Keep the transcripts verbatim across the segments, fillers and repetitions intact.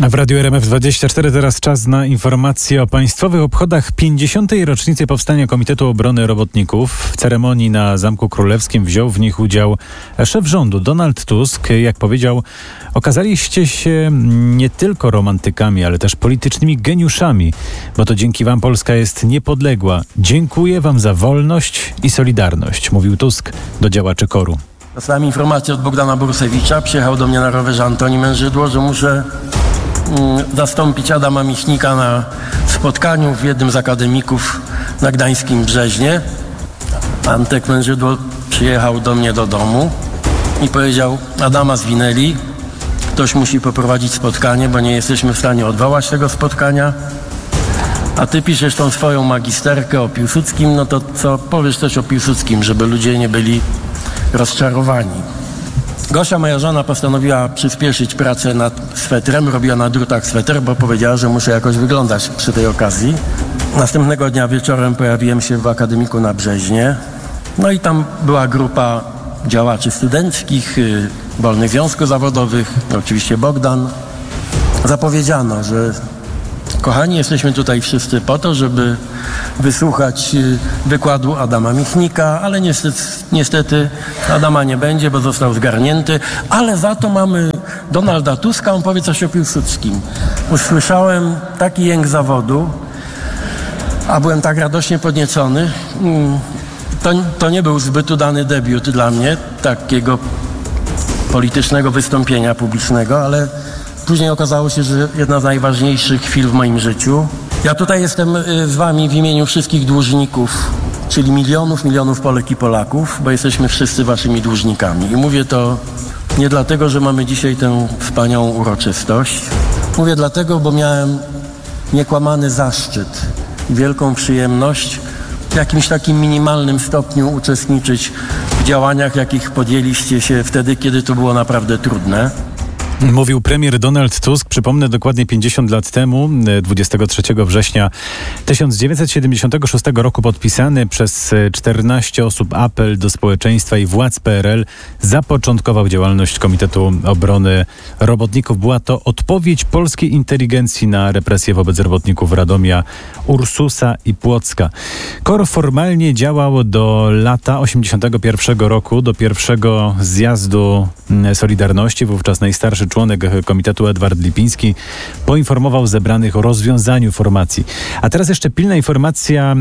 W Radiu R M F dwadzieścia cztery teraz czas na informacje o państwowych obchodach pięćdziesiątej rocznicy powstania Komitetu Obrony Robotników. W ceremonii na Zamku Królewskim wziął w nich udział szef rządu Donald Tusk. Jak powiedział, okazaliście się nie tylko romantykami, ale też politycznymi geniuszami, bo to dzięki wam Polska jest niepodległa. Dziękuję wam za wolność i solidarność, mówił Tusk do działaczy KOR-u. Dostałem informację od Bogdana Borusewicza, przyjechał do mnie na rowerze Antoni Mężydło, że muszę mm, zastąpić Adama Michnika na spotkaniu w jednym z akademików na gdańskim Brzeźnie. Antek Mężydło przyjechał do mnie do domu i powiedział: Adama zwinęli, ktoś musi poprowadzić spotkanie, bo nie jesteśmy w stanie odwołać tego spotkania. A ty piszesz tą swoją magisterkę o Piłsudskim, no to co powiesz też o Piłsudskim, żeby ludzie nie byli rozczarowani. Gosia, moja żona, postanowiła przyspieszyć pracę nad swetrem, robiła na drutach sweter, bo powiedziała, że muszę jakoś wyglądać przy tej okazji. Następnego dnia wieczorem pojawiłem się w akademiku na Brzeźnie, no i tam była grupa działaczy studenckich, wolnych związków zawodowych, oczywiście Bogdan. Zapowiedziano, że kochani, jesteśmy tutaj wszyscy po to, żeby wysłuchać wykładu Adama Michnika, ale niestety, niestety Adama nie będzie, bo został zgarnięty, ale za to mamy Donalda Tuska, on powie coś o Piłsudskim. Usłyszałem taki jęk zawodu, a byłem tak radośnie podniecony. To, to nie był zbyt udany debiut dla mnie, takiego politycznego wystąpienia publicznego, ale później okazało się, że jedna z najważniejszych chwil w moim życiu. Ja tutaj jestem z wami w imieniu wszystkich dłużników, czyli milionów, milionów Polek i Polaków, bo jesteśmy wszyscy waszymi dłużnikami. I mówię to nie dlatego, że mamy dzisiaj tę wspaniałą uroczystość. Mówię dlatego, bo miałem niekłamany zaszczyt i wielką przyjemność w jakimś takim minimalnym stopniu uczestniczyć w działaniach, jakich podjęliście się wtedy, kiedy to było naprawdę trudne. Mówił premier Donald Tusk, przypomnę, dokładnie pięćdziesiąt lat temu, dwudziestego trzeciego września tysiąc dziewięćset siedemdziesiątego szóstego roku podpisany przez czternaście osób apel do społeczeństwa i władz P R L zapoczątkował działalność Komitetu Obrony Robotników. Była to odpowiedź polskiej inteligencji na represje wobec robotników Radomia, Ursusa i Płocka. KOR formalnie działał do lata osiemdziesiątego pierwszego roku, do pierwszego zjazdu Solidarności. Wówczas najstarszy członek komitetu Edward Lipiński poinformował zebranych o rozwiązaniu formacji. A teraz jeszcze pilna informacja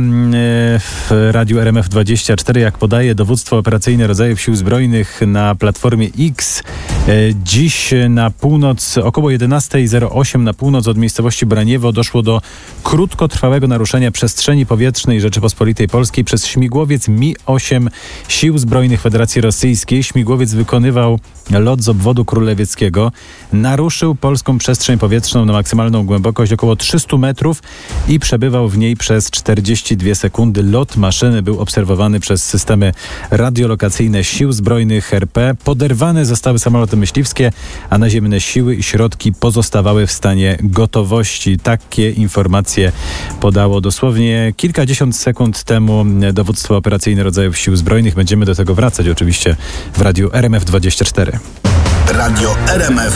w Radiu R M F dwadzieścia cztery, jak podaje Dowództwo Operacyjne Rodzajów Sił Zbrojnych na Platformie X. Dziś na północ, około jedenasta zero osiem na północ od miejscowości Braniewo doszło do krótkotrwałego naruszenia przestrzeni powietrznej Rzeczypospolitej Polskiej przez śmigłowiec Mi osiem Sił Zbrojnych Federacji Rosyjskiej. Śmigłowiec wykonywał lot z obwodu królewieckiego, naruszył polską przestrzeń powietrzną na maksymalną głębokość około trzysta metrów i przebywał w niej przez czterdzieści dwie sekundy. Lot maszyny był obserwowany przez systemy radiolokacyjne Sił Zbrojnych R P. Poderwane zostały samoloty myśliwskie, a naziemne siły i środki pozostawały w stanie gotowości. Takie informacje podało dosłownie kilkadziesiąt sekund temu Dowództwo Operacyjne Rodzajów Sił Zbrojnych. Będziemy do tego wracać oczywiście w Radiu R M F dwadzieścia cztery. Radio R M F